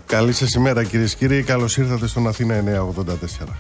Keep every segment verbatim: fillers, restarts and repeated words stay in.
Καλή σας ημέρα κυρίες και κύριοι, καλώς ήρθατε στον Αθήνα εννιακόσια ογδόντα τέσσερα.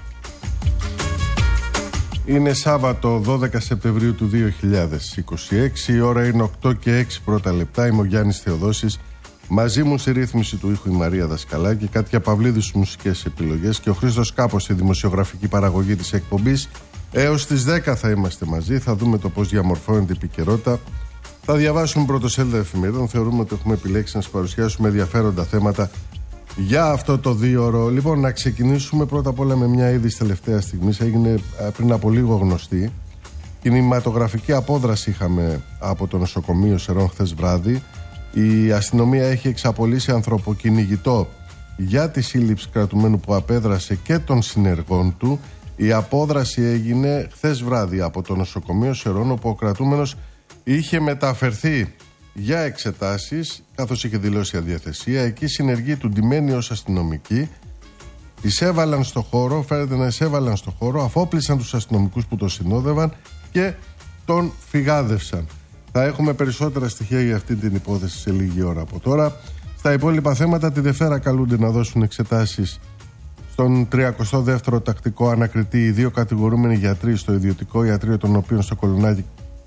Είναι Σάββατο δώδεκα Σεπτεμβρίου του δύο χιλιάδες είκοσι έξι, η ώρα είναι οκτώ και έξι πρώτα λεπτά. Είμαι ο Γιάννης Θεοδόσης, μαζί μου στη ρύθμιση του ήχου η Μαρία Δασκαλάκη, Κάτια Παυλίδη στις μουσικές επιλογές και ο Χρήστος Κάπος στη δημοσιογραφική παραγωγή της εκπομπής. Έως τις δέκα θα είμαστε μαζί, θα δούμε το πώς διαμορφώνεται η επικαιρότητα. Θα διαβάσουμε πρωτοσέλιδα εφημερίδων. Θεωρούμε ότι έχουμε επιλέξει να σας παρουσιάσουμε ενδιαφέροντα θέματα για αυτό το δίωρο. Λοιπόν, να ξεκινήσουμε πρώτα απ' όλα με μια είδηση τελευταία στιγμή. Έγινε πριν από λίγο γνωστή. Κινηματογραφική απόδραση είχαμε από το νοσοκομείο Σερών χθες βράδυ. Η αστυνομία έχει εξαπολύσει ανθρωποκυνηγητό για τη σύλληψη κρατουμένου που απέδρασε και των συνεργών του. Η απόδραση έγινε χθες βράδυ από το νοσοκομείο Σερών, όπου ο κρατούμενος είχε μεταφερθεί για εξετάσεις, καθώς είχε δηλώσει αδιαθεσία. Εκεί οι συνεργοί του, ντυμένοι ως αστυνομικοί, εισέβαλαν στο χώρο, φαίνεται να εισέβαλαν στο χώρο, αφόπλησαν τους αστυνομικούς που το συνόδευαν και τον φυγάδευσαν. Θα έχουμε περισσότερα στοιχεία για αυτή την υπόθεση σε λίγη ώρα από τώρα. Στα υπόλοιπα θέματα, τη Δευτέρα καλούνται να δώσουν εξετάσεις στον τριακοστό δεύτερο τακτικό ανακριτή οι δύο κατηγορούμενοι γιατροί στο ιδιωτικό ιατρείο, των οποίων στο Κολονάκι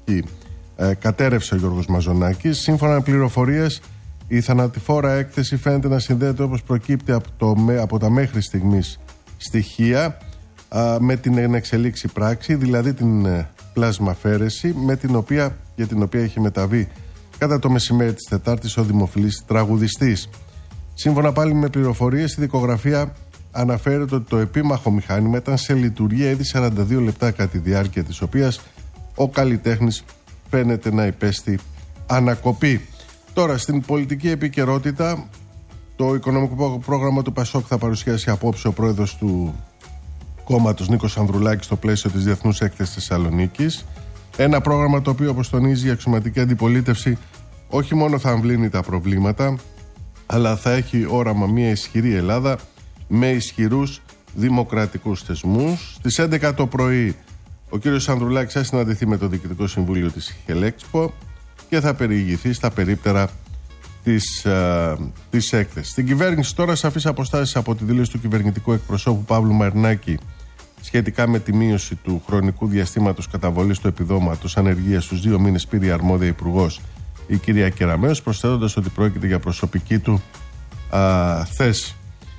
ε, κατέρευσε ο Γιώργος Μαζονάκης. Σύμφωνα με πληροφορίες, η θανατηφόρα έκθεση φαίνεται να συνδέεται, όπως προκύπτει από, το, από τα μέχρι στιγμής στοιχεία, α, με την ενεξελίξη πράξη, δηλαδή την ε, πλασμαφέρεση, με την οποία, για την οποία έχει μεταβεί κατά το μεσημέρι της Τετάρτης ο δημοφιλής τραγουδιστής. Σύμφωνα πάλι με πληροφορίες, η δικογραφία αναφέρεται ότι το επίμαχο μηχάνημα ήταν σε λειτουργία ήδη σαράντα δύο λεπτά, κατά τη διάρκεια της οποίας ο καλλιτέχνης φαίνεται να υπέστη ανακοπή. Τώρα, στην πολιτική επικαιρότητα, το οικονομικό πρόγραμμα του Πασόκ θα παρουσιάσει απόψε ο πρόεδρος του κόμματος Νίκος Ανδρουλάκης στο πλαίσιο της Διεθνούς Έκθεσης Θεσσαλονίκης. Ένα πρόγραμμα το οποίο, όπως τονίζει η αξιωματική αντιπολίτευση, όχι μόνο θα αμβλύνει τα προβλήματα, αλλά θα έχει όραμα μια ισχυρή Ελλάδα με ισχυρούς δημοκρατικούς θεσμούς. Στις έντεκα το πρωί ο κύριος Ανδρουλάκης θα συναντηθεί με το Διοικητικό Συμβούλιο της Χελέξπο και θα περιηγηθεί στα περίπτερα της, α, της έκθεσης. Στην κυβέρνηση τώρα, σαφείς αποστάσεις από τη δήλωση του κυβερνητικού εκπροσώπου Παύλου Μαρινάκη σχετικά με τη μείωση του χρονικού διαστήματος καταβολής του επιδόματος ανεργίας στους δύο μήνες, πήρε η αρμόδια υπουργός η κυρία Κεραμέως, προσθέτοντας ότι πρόκειται για προσωπική του α, θέση.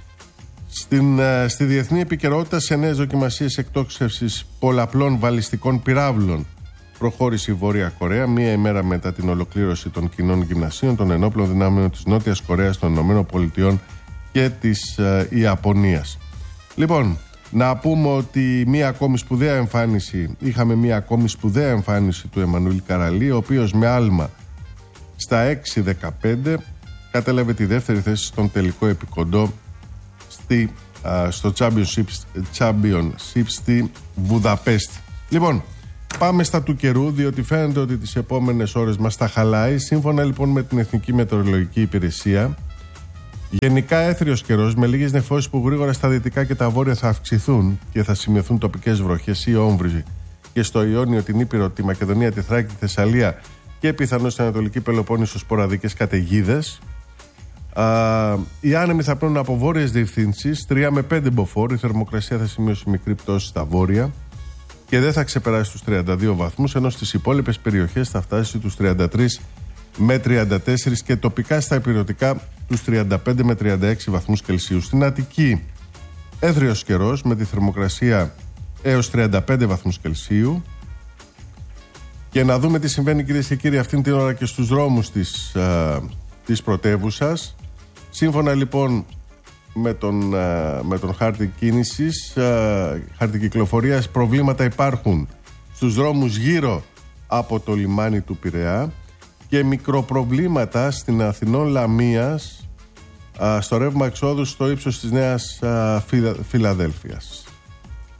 Στην, στη διεθνή επικαιρότητα, σε νέες δοκιμασίες εκτόξευσης πολλαπλών βαλιστικών πυράβλων προχώρησε η Βόρεια Κορέα, μία ημέρα μετά την ολοκλήρωση των κοινών γυμνασίων των ενόπλων δυνάμεων της Νότιας Κορέας, των Ηνωμένων Πολιτειών και της ε, Ιαπωνίας. Λοιπόν, να πούμε ότι μία ακόμη σπουδαία εμφάνιση, είχαμε μία ακόμη σπουδαία εμφάνιση του Εμμανουήλ Καραλή, ο οποίος με άλμα στα έξι δεκαπέντε κατέλαβε τη δεύτερη θέση στον τελικό επικοντό στη, α, στο Championship, Championship στη Βουδαπέστη. Λοιπόν, πάμε στα του καιρού, διότι φαίνεται ότι τις επόμενες ώρες μας τα χαλάει. Σύμφωνα λοιπόν με την Εθνική Μετεωρολογική Υπηρεσία, γενικά έθριος καιρός με λίγες νεφώσεις που γρήγορα στα δυτικά και τα βόρεια θα αυξηθούν και θα σημειωθούν τοπικές βροχές ή όμβροι και στο Ιόνιο, την Ήπειρο, τη Μακεδονία, τη Θράκη, τη Θεσσαλία και πιθανώς στην Ανατολική Πελοπόννησο σποραδικές καταιγίδες. Uh, οι άνεμοι θα παίρνουν από βόρειες διευθύνσεις, τρία με πέντε μποφόρ. Η θερμοκρασία θα σημειώσει μικρή πτώση στα βόρεια και δεν θα ξεπεράσει τους τριάντα δύο βαθμούς, ενώ στις υπόλοιπες περιοχές θα φτάσει τους τριάντα τρία με τριάντα τέσσερα και τοπικά στα ηπειρωτικά τους τριάντα πέντε με τριάντα έξι βαθμούς Κελσίου. Στην Αττική, έθριος καιρός με τη θερμοκρασία έως τριάντα πέντε βαθμούς Κελσίου. Και να δούμε τι συμβαίνει, κυρίες και κύριοι, αυτήν την ώρα και στους δρόμους της, uh, της πρωτεύουσας. Σύμφωνα λοιπόν με τον, με τον χάρτη κίνησης, χάρτη κυκλοφορίας, προβλήματα υπάρχουν στους δρόμους γύρω από το λιμάνι του Πειραιά και μικροπροβλήματα στην Αθηνών Λαμίας στο ρεύμα εξόδου στο ύψος της Νέας Φιλαδέλφειας.